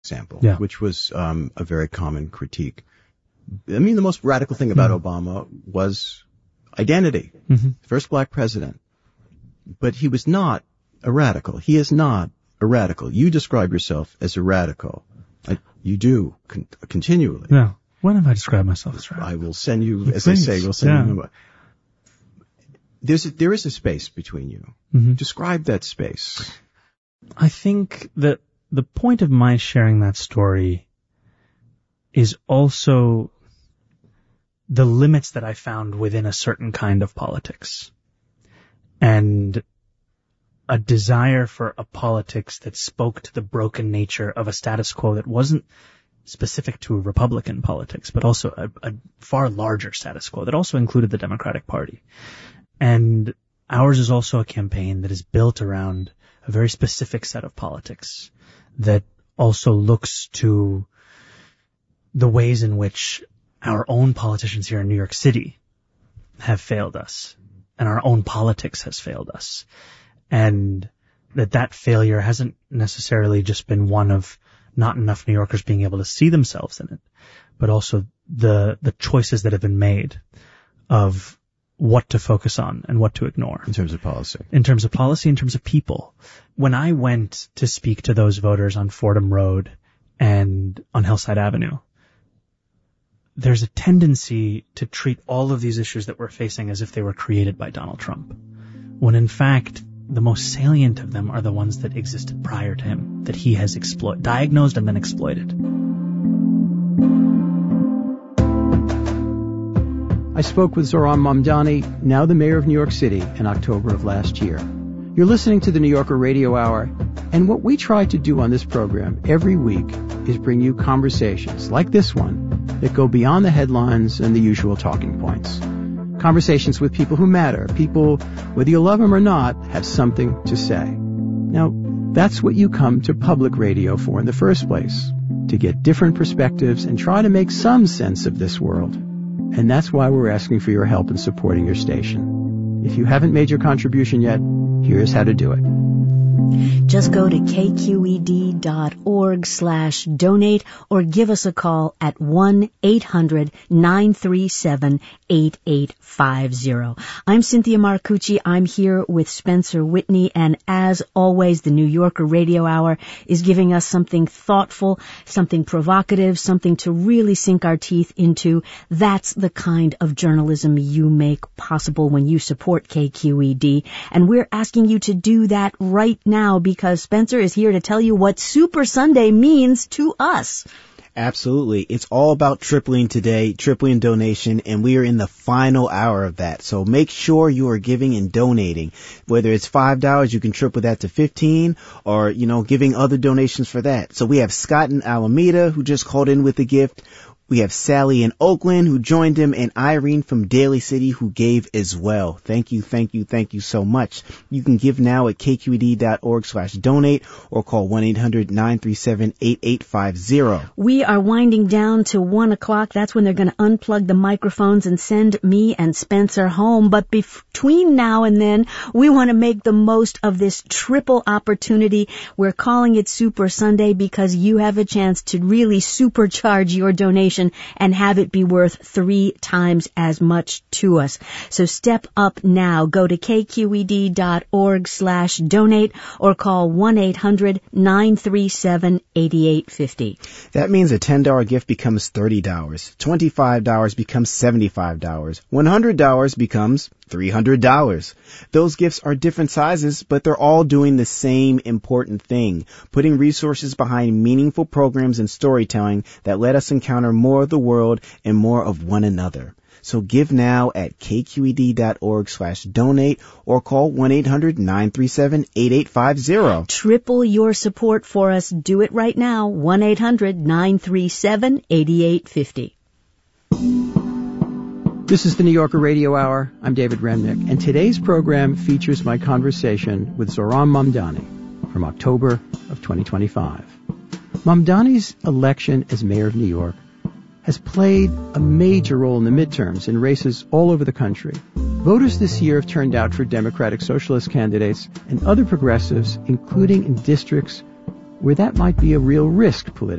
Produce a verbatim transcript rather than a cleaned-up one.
example, yeah. which was um, a very common critique. I mean, the most radical thing about mm-hmm. Obama was identity. Mm-hmm. First black president. But he was not a radical. He is not a radical. You describe yourself as a radical. I, you do con- continually. Yeah. When have I described myself as radical? I will send you, as Please. I say, we'll send yeah. you. There's a, there is a space between you. Mm-hmm. Describe that space. I think that the point of my sharing that story is also the limits that I found within a certain kind of politics. And a desire for a politics that spoke to the broken nature of a status quo that wasn't specific to Republican politics, but also a, a far larger status quo that also included the Democratic Party. And ours is also a campaign that is built around a very specific set of politics that also looks to the ways in which our own politicians here in New York City have failed us, and our own politics has failed us. And that that failure hasn't necessarily just been one of not enough New Yorkers being able to see themselves in it, but also the the choices that have been made of what to focus on and what to ignore. In terms of policy. In terms of policy, in terms of people. When I went to speak to those voters on Fordham Road and on Hillside Avenue, there's a tendency to treat all of these issues that we're facing as if they were created by Donald Trump, when in fact the most salient of them are the ones that existed prior to him, that he has exploited, diagnosed and then exploited. I spoke with Zohran Mamdani, now the mayor of New York City, in October of last year. You're listening to the New Yorker Radio Hour, and what we try to do on this program every week is bring you conversations like this one that go beyond the headlines and the usual talking points. Conversations with people who matter, people, whether you love them or not, have something to say. Now, that's what you come to public radio for in the first place, to get different perspectives and try to make some sense of this world. And that's why we're asking for your help in supporting your station. If you haven't made your contribution yet, here's how to do it. Just go to kqed.org slash donate or give us a call at one eight hundred nine three seven eight eight five zero. I'm Cynthia Marcucci. I'm here with Spencer Whitney, and as always, the New Yorker Radio Hour is giving us something thoughtful, something provocative, something to really sink our teeth into. That's the kind of journalism you make possible when you support K Q E D, and we're asking you to do that right now because Spencer is here to tell you what Super Sunday means to us. Absolutely. It's all about tripling today, tripling donation, and we are in the final hour of that. So make sure you are giving and donating. Whether it's five dollars, you can triple that to fifteen dollars, or, you know, giving other donations for that. So we have Scott in Alameda who just called in with a gift. We have Sally in Oakland who joined him, and Irene from Daly City who gave as well. Thank you, thank you, thank you so much. You can give now at kqed.org slash donate or call one eight hundred nine three seven eight eight five zero. We are winding down to one o'clock. That's when they're going to unplug the microphones and send me and Spencer home. But between now and then, we want to make the most of this triple opportunity. We're calling it Super Sunday because you have a chance to really supercharge your donation and have it be worth three times as much to us. So step up now. Go to kqed.org slash donate or call one eight hundred nine three seven eight eight five zero. That means a ten dollars gift becomes thirty dollars. twenty-five dollars becomes seventy-five dollars. one hundred dollars becomes three hundred dollars. Those gifts are different sizes, but they're all doing the same important thing, putting resources behind meaningful programs and storytelling that let us encounter more of the world and more of one another. So give now at kqed.org slash donate or call one eight hundred nine three seven eight eight five zero. Triple your support for us. Do it right now. one eight hundred nine three seven eight eight five zero. This is the New Yorker Radio Hour. I'm David Remnick, and today's program features my conversation with Zohran Mamdani from October of twenty twenty-five. Mamdani's election as mayor of New York has played a major role in the midterms in races all over the country. Voters this year have turned out for Democratic Socialist candidates and other progressives, including in districts where that might be a real risk politically.